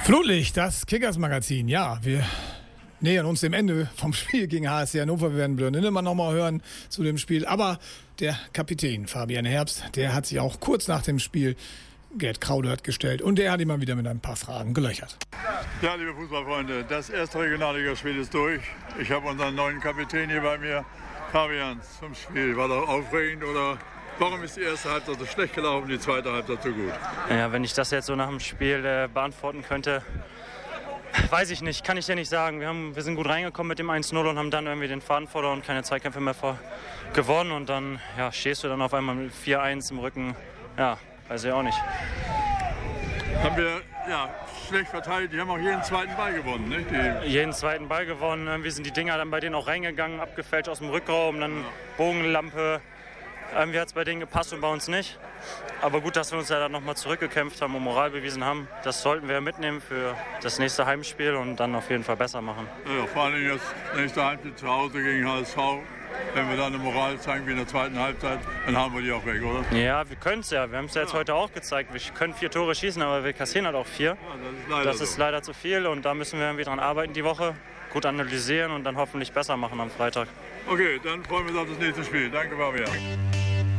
Flutlicht, das Kickers-Magazin. Ja, wir nähern uns dem Ende vom Spiel gegen HSC Hannover. Wir werden Björn Lindemann nochmal hören zu dem Spiel. Aber der Kapitän Fabian Herbst, der hat sich auch kurz nach dem Spiel Gerd Kraudert gestellt. Und der hat ihn mal wieder mit ein paar Fragen gelöchert. Ja, liebe Fußballfreunde, das erste Regionalligaspiel ist durch. Ich habe unseren neuen Kapitän hier bei mir. Fabian, zum Spiel. War das aufregend oder warum ist die erste Halbzeit so schlecht gelaufen, die zweite Halbzeit so gut? Ja, wenn ich das jetzt so nach dem Spiel beantworten könnte, weiß ich nicht, kann ich dir nicht sagen. Wir sind gut reingekommen mit dem 1-0 und haben dann irgendwie den Faden verloren und keine Zweikämpfe mehr gewonnen. Und dann stehst du dann auf einmal mit 4-1 im Rücken. Ja, weiß ich auch nicht. Haben wir schlecht verteidigt. Die haben auch jeden zweiten Ball gewonnen, nicht? Jeden zweiten Ball gewonnen. Irgendwie sind die Dinger dann bei denen auch reingegangen, abgefälscht aus dem Rückraum, dann Bogenlampe. Irgendwie hat es bei denen gepasst und bei uns nicht. Aber gut, dass wir uns ja dann nochmal zurückgekämpft haben und Moral bewiesen haben. Das sollten wir mitnehmen für das nächste Heimspiel und dann auf jeden Fall besser machen. Ja, vor allem das nächste Heimspiel zu Hause gegen HSV. Wenn wir dann eine Moral zeigen wie in der zweiten Halbzeit, dann haben wir die auch weg, oder? Ja, wir können es ja. Wir haben es ja jetzt heute auch gezeigt. Wir können 4 Tore schießen, aber wir kassieren halt auch 4. Ja, das ist leider zu viel und da müssen wir irgendwie dran arbeiten die Woche. Gut analysieren und dann hoffentlich besser machen am Freitag. Okay, dann freuen wir uns auf das nächste Spiel. Danke, Fabian.